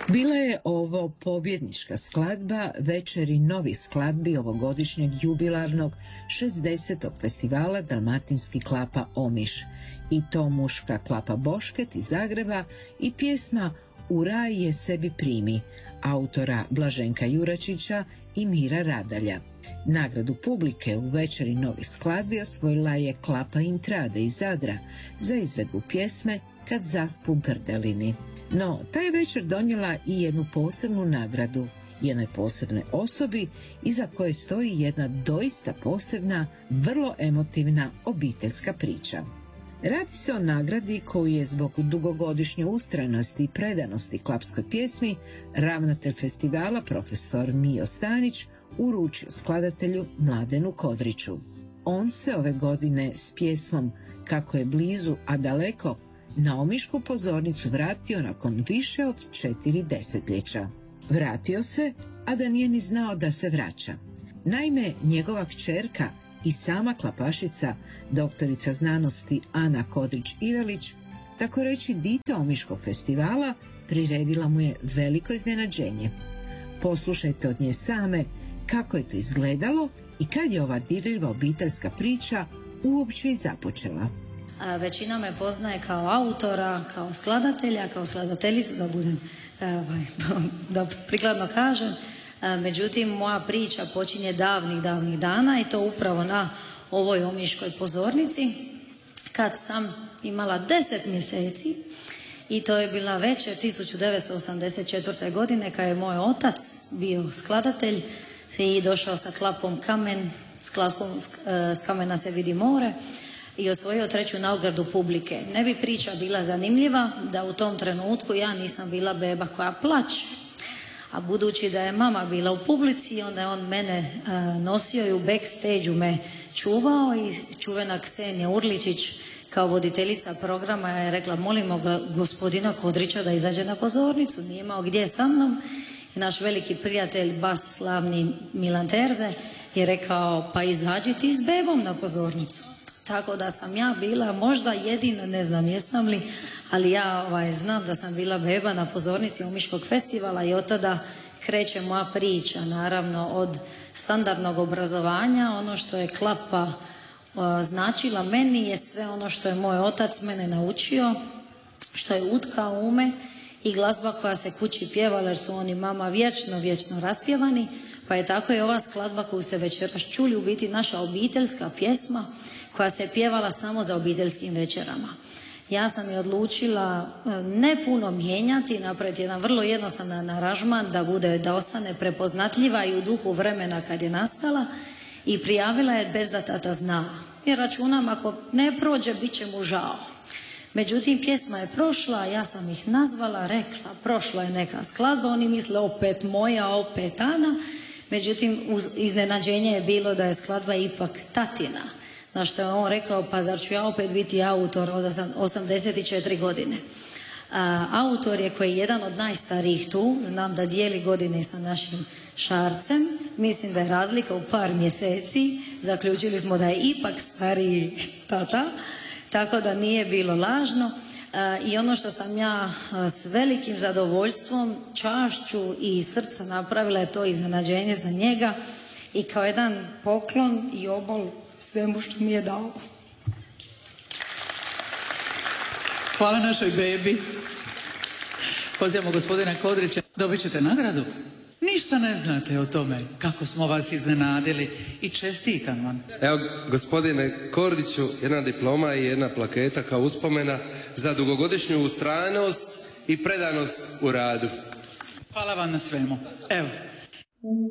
Bila je ovo pobjednička skladba večeri novih skladbi ovogodišnjeg jubilarnog 60. festivala Dalmatinski klapa Omiš, i to muška klapa Bošket iz Zagreba i pjesma U raj je sebi primi, autora Blaženka Juračića i Mira Radalja. Nagradu publike u večeri novih skladbi osvojila je klapa Intrade iz Zadra za izvedbu pjesme Kad zaspu grdelini. No, ta je večer donijela i jednu posebnu nagradu, jednoj posebnoj osobi iza koje stoji jedna doista posebna, vrlo emotivna obiteljska priča. Radi se o nagradi koju je zbog dugogodišnje ustrajnosti i predanosti klapskoj pjesmi ravnatelj festivala profesor Mijo Stanić uručio skladatelju Mladenu Kodriću. On se ove godine s pjesmom Kako je blizu, a daleko na omišku pozornicu vratio nakon više od 4 desetljeća. Vratio se, a da nije ni znao da se vraća. Naime, njegova kćerka i sama klapašica, doktorica znanosti Ana Kodrić-Ivelić, tako reći dite Omiškog festivala, priredila mu je veliko iznenađenje. Poslušajte od nje same kako je to izgledalo i kad je ova dirljiva obiteljska priča uopće i započela. Većina me poznaje kao autora, kao skladatelja, kao skladateljicu, da budem, da prikladno kažem. Međutim, moja priča počinje davnih dana i to upravo na ovoj omiškoj pozornici kad sam imala 10 mjeseci i to je bila večer 1984. godine kad je moj otac bio skladatelj i došao sa klapom Kamen, s kamena se vidi more, i osvojio 3. nagradu publike. Ne bi priča bila zanimljiva da u tom trenutku ja nisam bila beba koja plače. A budući da je mama bila u publici, onda je on mene nosio i u backstage-u me čuvao i čuvena Ksenija Urličić kao voditeljica programa je rekla molimo ga gospodina Kodrića da izađe na pozornicu, nije imao gdje sa mnom. I naš veliki prijatelj, bas slavni Milan Terze je rekao pa izađi ti s bebom na pozornicu. Tako da sam ja bila možda jedina, ne znam jesam li, ali ja znam da sam bila beba na pozornici Omiškog festivala i od tada kreće moja priča, naravno od standardnog obrazovanja. Ono što je klapa značila meni je sve ono što je moj otac mene naučio, što je utkao u me i glazba koja se kući pjevala jer su oni mama vječno raspjevani, pa je tako i ova skladba koju ste večeras čuli u biti naša obiteljska pjesma koja se pjevala samo za obiteljskim večerama. Ja sam je odlučila ne puno mijenjati, napraviti jedan vrlo jednostavan aranžman da ostane prepoznatljiva i u duhu vremena kad je nastala i prijavila je bez da tata zna. Jer računam ako ne prođe bit će mu žao. Međutim, pjesma je prošla, ja sam ih nazvala, rekla, prošla je neka skladba, oni misle opet moja, opet Ana. Međutim, iznenađenje je bilo da je skladba ipak tatina. Na što je on rekao, pa zar ću ja opet biti autor od 84 godine. Autor je koji je jedan od najstarijih tu, znam da dijeli godine sa našim Šarcem, mislim da je razlika u par mjeseci, zaključili smo da je ipak stariji tata, tako da nije bilo lažno. I ono što sam ja s velikim zadovoljstvom, čašću i srca napravila je to iznenađenje za njega i kao jedan poklon i obol svemu što mi je dao. Hvala našoj bebi. Pozivamo gospodina Kodrića. Dobit ćete nagradu. Ništa ne znate o tome kako smo vas iznenadili i čestitam vam. Evo, gospodine Kordiću, jedna diploma i jedna plaketa kao uspomena za dugogodišnju ustrajnost i predanost u radu. Hvala vam na svemu. Evo.